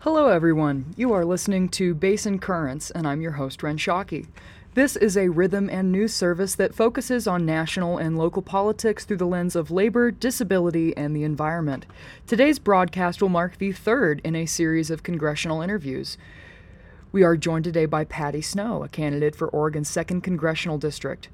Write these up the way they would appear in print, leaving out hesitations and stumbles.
Hello, everyone. You are listening to Basin Currents, and I'm your host, Ren Shockey. This is a rhythm and news service that focuses on national and local politics through the lens of labor, disability, and the environment. Today's broadcast will mark the third in a series of congressional interviews. We are joined today by Patty Snow, a candidate for Oregon's 2nd Congressional District.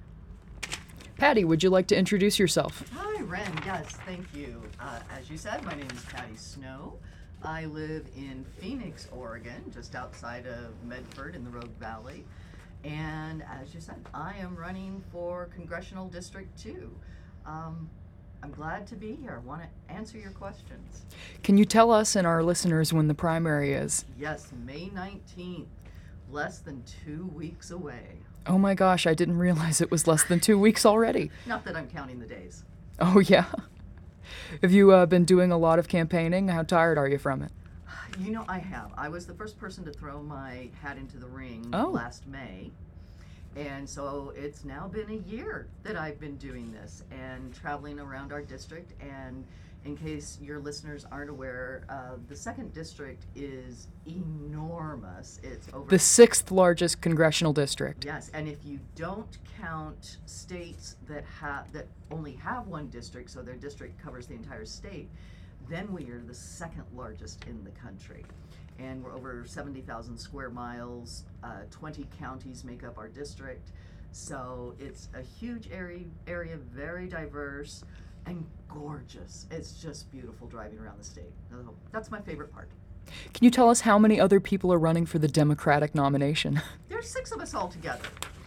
Patty, would you like to introduce yourself? Hi, Ren. Yes, thank you. As you said, my name is Patty Snow. I live in Phoenix, Oregon, just outside of Medford in the Rogue Valley. And as you said, I am running for Congressional District 2. I'm glad to be here. I want to answer your questions. Can you tell us and our listeners when the primary is? Yes, May 19th, less than 2 weeks away. Oh my gosh, I didn't realize it was less than 2 weeks already. Not that I'm counting the days. Oh, yeah? Have you been doing a lot of campaigning? How tired are you from it? You know, I have. I was the first person to throw my hat into the ring last May. And so it's now been a year that I've been doing this and traveling around our district. And in case your listeners aren't aware, the 2nd district is enormous. It's over the 6th largest congressional district. Yes, and if you don't count states that only have one district, so their district covers the entire state, then we are the 2nd largest in the country. And we're over 70,000 square miles, 20 counties make up our district. So it's a huge area, very diverse and gorgeous. It's just beautiful driving around the state. That's my favorite part. Can you tell us how many other people are running for the Democratic nomination? There's 6 of us all together.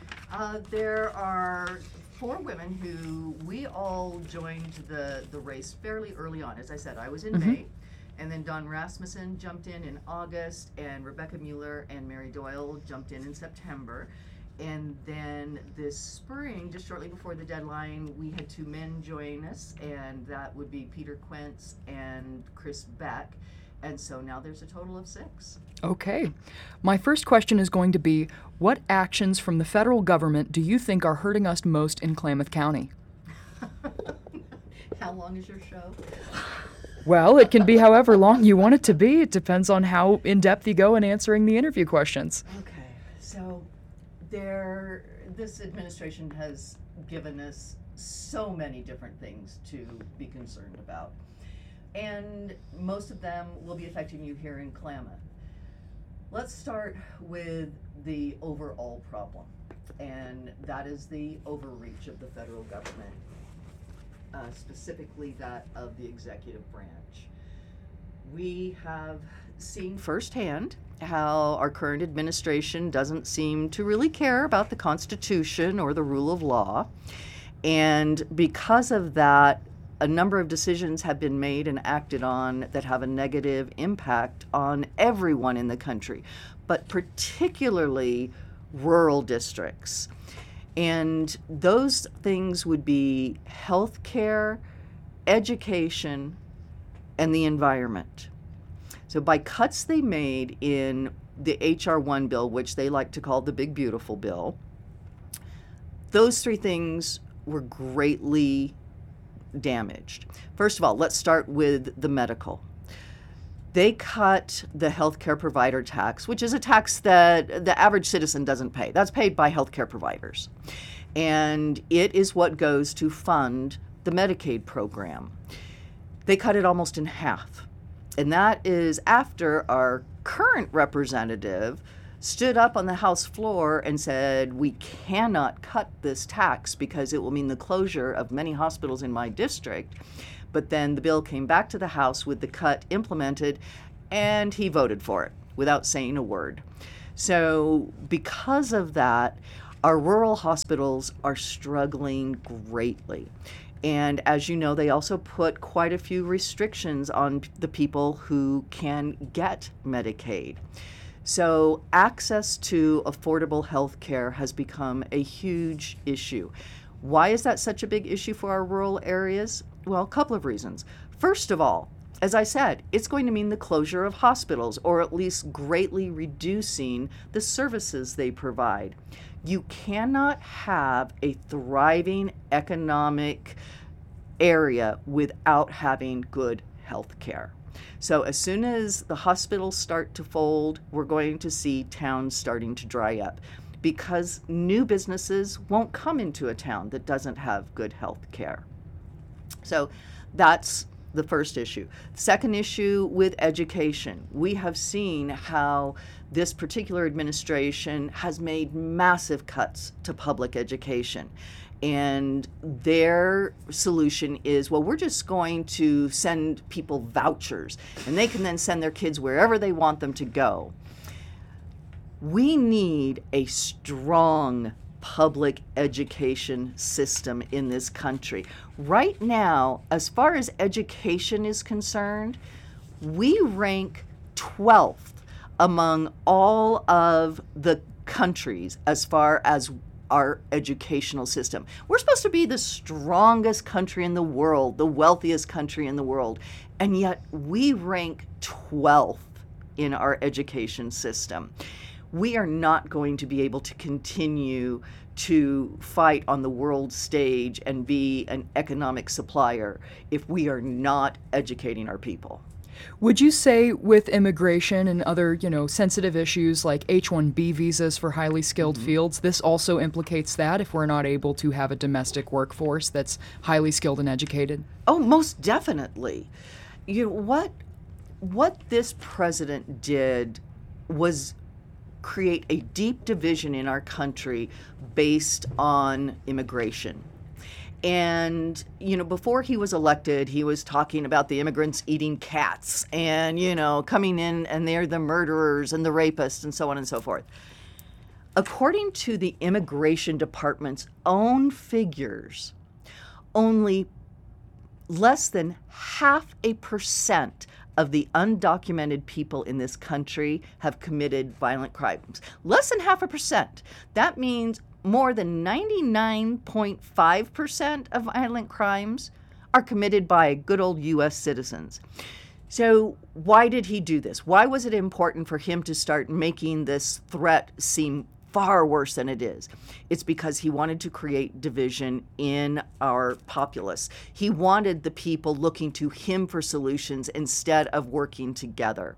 There are 4 women who we all joined the race fairly early on. As I said, I was in May, and then Don Rasmussen jumped in August, and Rebecca Mueller and Mary Doyle jumped in September. And then this spring, just shortly before the deadline, we had 2 men join us, and that would be Peter Quentz and Chris Beck. And so now there's a total of 6. Okay. My first question is going to be, what actions from the federal government do you think are hurting us most in Klamath County? How long is your show? Well, it can be however long you want it to be. It depends on how in-depth you go in answering the interview questions. Okay, so this administration has given us so many different things to be concerned about. And most of them will be affecting you here in Klamath. Let's start with the overall problem, and that is the overreach of the federal government, specifically that of the executive branch. We have seen firsthand how our current administration doesn't seem to really care about the Constitution or the rule of law, and because of that, a number of decisions have been made and acted on that have a negative impact on everyone in the country, but particularly rural districts. And those things would be healthcare, education, and the environment. So by cuts they made in the H.R. 1 bill, which they like to call the Big Beautiful Bill, those 3 things were greatly damaged. First of all, let's start with the medical. They cut the healthcare provider tax, which is a tax that the average citizen doesn't pay. That's paid by healthcare providers. And it is what goes to fund the Medicaid program. They cut it almost in half. And that is after our current representative stood up on the House floor and said, we cannot cut this tax because it will mean the closure of many hospitals in my district. But then the bill came back to the House with the cut implemented, and he voted for it without saying a word. So because of that, our rural hospitals are struggling greatly. And as you know, they also put quite a few restrictions on the people who can get Medicaid. So access to affordable health care has become a huge issue. Why is that such a big issue for our rural areas? Well, a couple of reasons. First of all, as I said, it's going to mean the closure of hospitals, or at least greatly reducing the services they provide. You cannot have a thriving economic area without having good health care. So as soon as the hospitals start to fold, we're going to see towns starting to dry up, because new businesses won't come into a town that doesn't have good health care. So that's the first issue. Second issue with education. We have seen how this particular administration has made massive cuts to public education. And their solution is, well, we're just going to send people vouchers, and they can then send their kids wherever they want them to go. We need a strong public education system in this country. Right now, as far as education is concerned, we rank 12th among all of the countries as far as our educational system. We're supposed to be the strongest country in the world, the wealthiest country in the world, and yet we rank 12th in our education system. We are not going to be able to continue to fight on the world stage and be an economic supplier if we are not educating our people. Would you say with immigration and other, sensitive issues like H-1B visas for highly skilled fields, this also implicates that if we're not able to have a domestic workforce that's highly skilled and educated? Oh, most definitely. What this president did was create a deep division in our country based on immigration. And, before he was elected, he was talking about the immigrants eating cats and, coming in and they're the murderers and the rapists and so on and so forth. According to the Immigration Department's own figures, only less than 0.5% of the undocumented people in this country have committed violent crimes. Less than 0.5%. That means more than 99.5% of violent crimes are committed by good old U.S. citizens. So why did he do this? Why was it important for him to start making this threat seem far worse than it is? It's because he wanted to create division in our populace. He wanted the people looking to him for solutions instead of working together.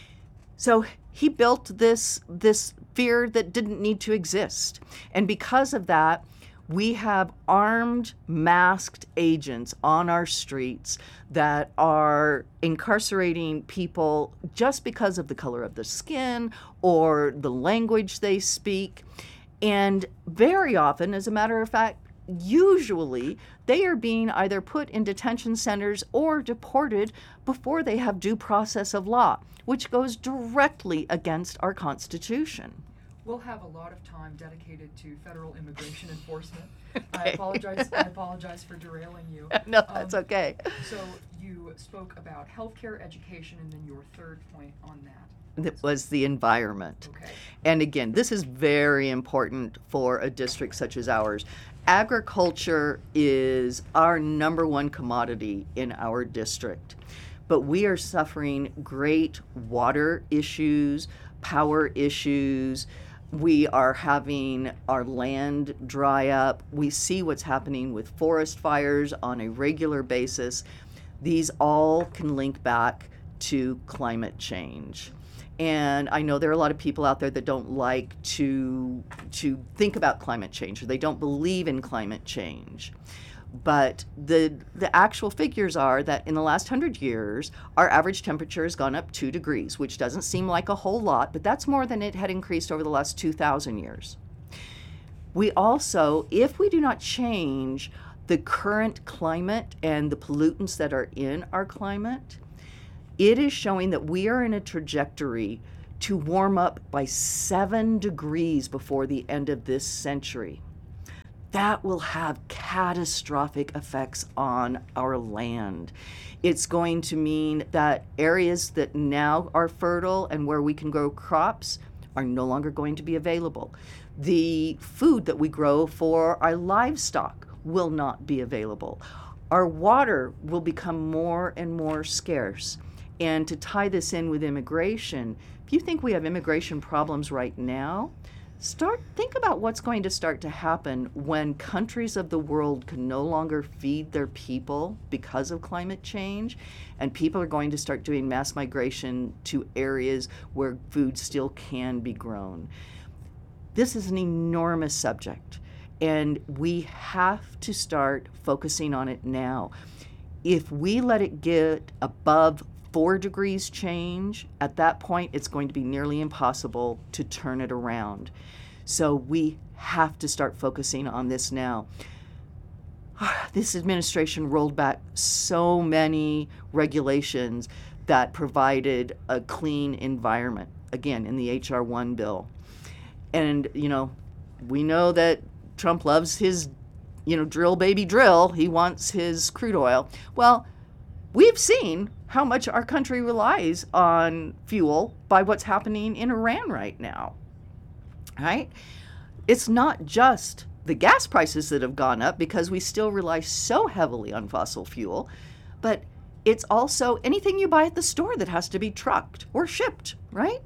So he built this fear that didn't need to exist. And because of that, we have armed, masked agents on our streets that are incarcerating people just because of the color of their skin or the language they speak. And very often, as a matter of fact, usually they are being either put in detention centers or deported before they have due process of law, which goes directly against our Constitution. We'll have a lot of time dedicated to federal immigration enforcement. Okay. I apologize for derailing you. No, that's okay. So you spoke about healthcare, education, and then your third point on that. That was the environment. Okay. And again, this is very important for a district such as ours. Agriculture is our number one commodity in our district, but we are suffering great water issues, power issues. We are having our land dry up. We see what's happening with forest fires on a regular basis. These all can link back to climate change. And I know there are a lot of people out there that don't like to think about climate change, or they don't believe in climate change. But the actual figures are that in the last 100 years, our average temperature has gone up 2 degrees, which doesn't seem like a whole lot, but that's more than it had increased over the last 2,000 years. We also, if we do not change the current climate and the pollutants that are in our climate, it is showing that we are in a trajectory to warm up by 7 degrees before the end of this century. That will have catastrophic effects on our land. It's going to mean that areas that now are fertile and where we can grow crops are no longer going to be available. The food that we grow for our livestock will not be available. Our water will become more and more scarce. And to tie this in with immigration, if you think we have immigration problems right now, Think about what's going to start to happen when countries of the world can no longer feed their people because of climate change, and people are going to start doing mass migration to areas where food still can be grown. This is an enormous subject, and we have to start focusing on it now. If we let it get above 4 degrees change, at that point it's going to be nearly impossible to turn it around. So we have to start focusing on this now. This administration rolled back so many regulations that provided a clean environment, again, in the H.R. 1 bill. And, we know that Trump loves his, drill baby drill. He wants his crude oil. Well, we've seen how much our country relies on fuel by what's happening in Iran right now, right? It's not just the gas prices that have gone up because we still rely so heavily on fossil fuel, but it's also anything you buy at the store that has to be trucked or shipped, right?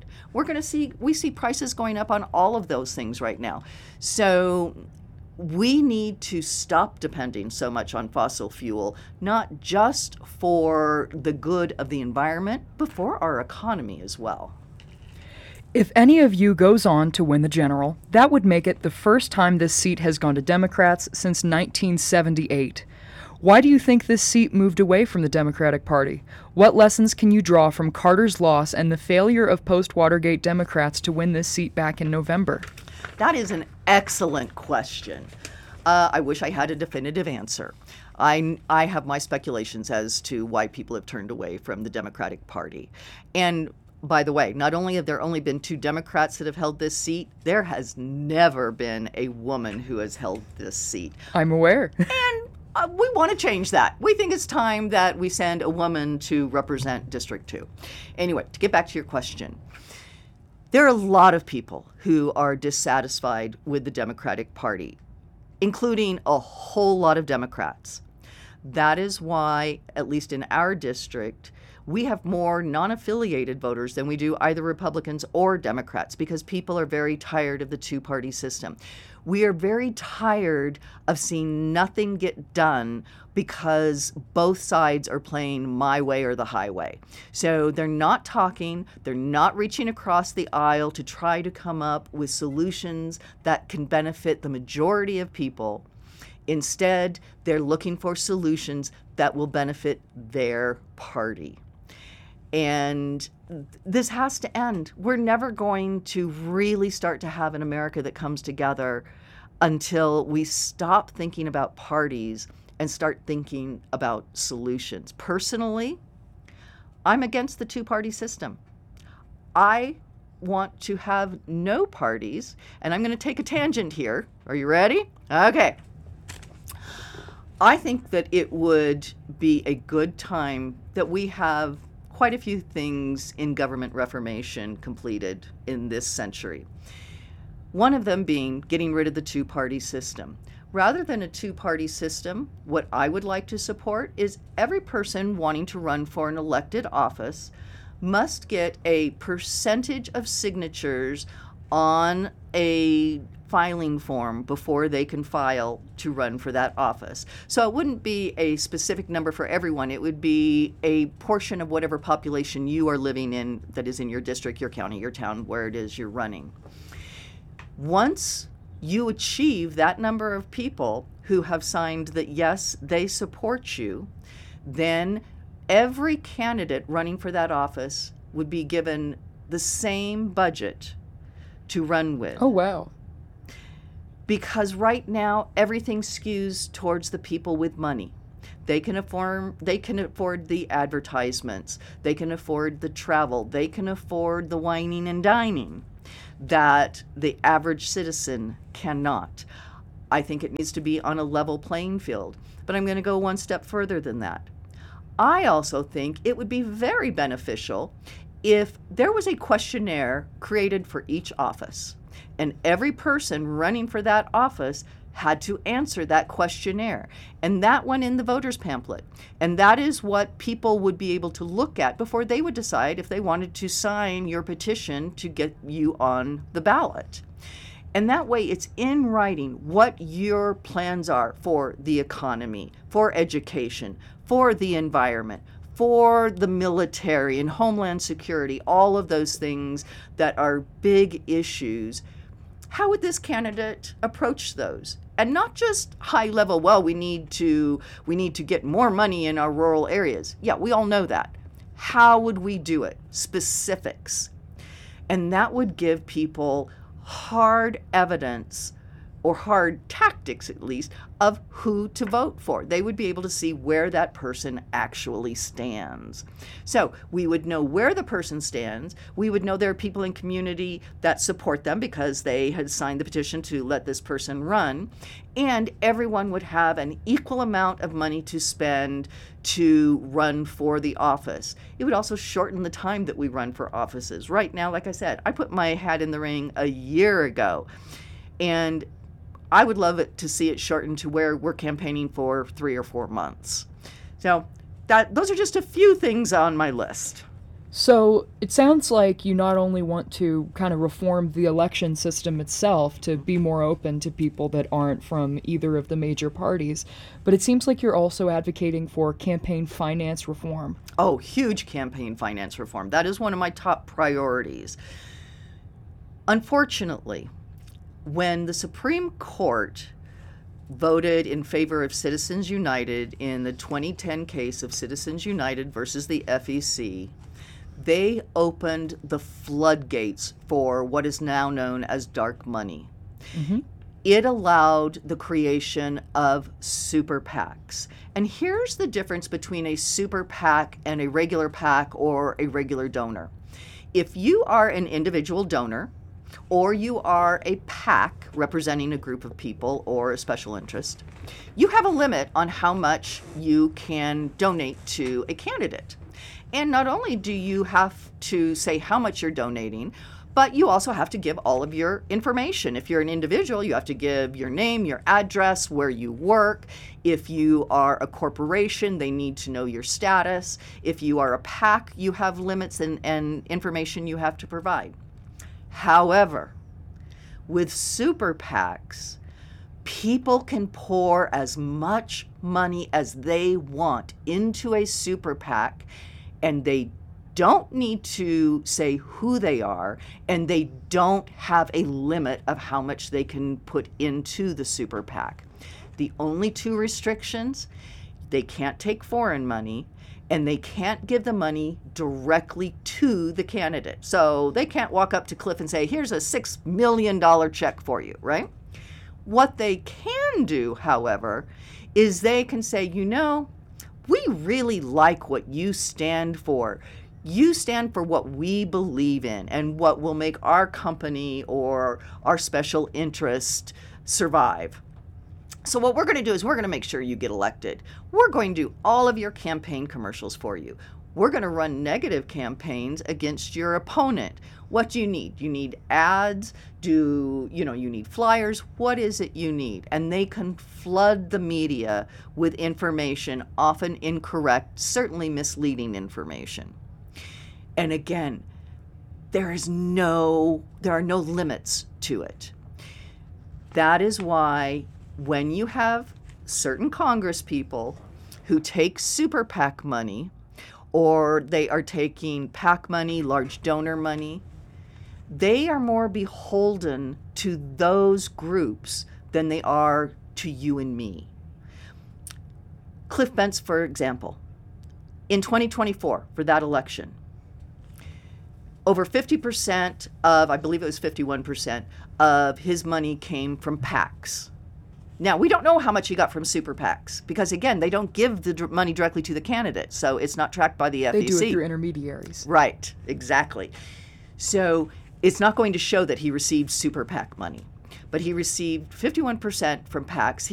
We see prices going up on all of those things right now. So we need to stop depending so much on fossil fuel, not just for the good of the environment, but for our economy as well. If any of you goes on to win the general, that would make it the first time this seat has gone to Democrats since 1978. Why do you think this seat moved away from the Democratic Party? What lessons can you draw from Carter's loss and the failure of post-Watergate Democrats to win this seat back in November? That is an excellent question. I wish I had a definitive answer. I have my speculations as to why people have turned away from the Democratic Party. And by the way, not only have there only been 2 Democrats that have held this seat, there has never been a woman who has held this seat. I'm aware. And we want to change that. We think it's time that we send a woman to represent District 2. Anyway, to get back to your question, there are a lot of people who are dissatisfied with the Democratic Party, including a whole lot of Democrats. That is why, at least in our district, we have more non-affiliated voters than we do either Republicans or Democrats, because people are very tired of the 2-party system. We are very tired of seeing nothing get done because both sides are playing my way or the highway. So they're not talking, they're not reaching across the aisle to try to come up with solutions that can benefit the majority of people. Instead, they're looking for solutions that will benefit their party. And this has to end. We're never going to really start to have an America that comes together until we stop thinking about parties and start thinking about solutions. Personally, I'm against the 2-party system. I want to have no parties, and I'm going to take a tangent here. Are you ready? Okay. I think that it would be a good time that we have quite a few things in government reformation completed in this century. One of them being getting rid of the 2-party system. Rather than a 2-party system, what I would like to support is every person wanting to run for an elected office must get a percentage of signatures on a filing form before they can file to run for that office. So it wouldn't be a specific number for everyone. It would be a portion of whatever population you are living in that is in your district, your county, your town, where it is you're running. Once you achieve that number of people who have signed that, yes, they support you, then every candidate running for that office would be given the same budget to run with. Oh, wow. Because right now, everything skews towards the people with money. They can afford the advertisements. They can afford the travel. They can afford the wining and dining that the average citizen cannot. I think it needs to be on a level playing field. But I'm going to go one step further than that. I also think it would be very beneficial if there was a questionnaire created for each office, and every person running for that office had to answer that questionnaire. And that went in the voter's pamphlet. And that is what people would be able to look at before they would decide if they wanted to sign your petition to get you on the ballot. And that way it's in writing what your plans are for the economy, for education, for the environment, for the military and homeland security, all of those things that are big issues. How would this candidate approach those? And not just high level, well, we need to get more money in our rural areas. Yeah, we all know that. How would we do it? Specifics. And that would give people hard evidence, or hard tactics at least, of who to vote for. They would be able to see where that person actually stands. So we would know where the person stands. We would know there are people in community that support them because they had signed the petition to let this person run. And everyone would have an equal amount of money to spend to run for the office. It would also shorten the time that we run for offices. Right now, like I said, I put my hat in the ring a year ago, and I would love it to see it shortened to where we're campaigning for 3 or 4 months. So those are just a few things on my list. So it sounds like you not only want to kind of reform the election system itself to be more open to people that aren't from either of the major parties, but it seems like you're also advocating for campaign finance reform. Oh, huge campaign finance reform. That is one of my top priorities. Unfortunately, when the Supreme Court voted in favor of Citizens United in the 2010 case of Citizens United versus the FEC, they opened the floodgates for what is now known as dark money. Mm-hmm. It allowed the creation of super PACs. And here's the difference between a super PAC and a regular PAC or a regular donor. If you are an individual donor, or you are a PAC representing a group of people or a special interest, you have a limit on how much you can donate to a candidate. And not only do you have to say how much you're donating, but you also have to give all of your information. If you're an individual, you have to give your name, your address, where you work. If you are a corporation, they need to know your status. If you are a PAC, you have limits and information you have to provide. However, with super PACs, people can pour as much money as they want into a super PAC, and they don't need to say who they are, and they don't have a limit of how much they can put into the super PAC. The only 2 restrictions: they can't take foreign money, and they can't give the money directly to the candidate. So they can't walk up to Cliff and say, here's a $6 million check for you, right? What they can do, however, is they can say, we really like what you stand for. You stand for what we believe in and what will make our company or our special interest survive. So what we're going to do is we're going to make sure you get elected. We're going to do all of your campaign commercials for you. We're going to run negative campaigns against your opponent. What do you need? You need ads? You need flyers? What is it you need? And they can flood the media with information, often incorrect, certainly misleading information. And again, there are no limits to it. That is why when you have certain Congress people who take super PAC money, or they are taking PAC money, large donor money, they are more beholden to those groups than they are to you and me. Cliff Bentz, for example, in 2024, for that election, over 50% of, I believe it was 51%, of his money came from PACs. Now, we don't know how much he got from super PACs because, again, they don't give the money directly to the candidate, so it's not tracked by the FEC. They do it through intermediaries. Right, exactly. So it's not going to show that he received super PAC money, but he received 51% from PACs.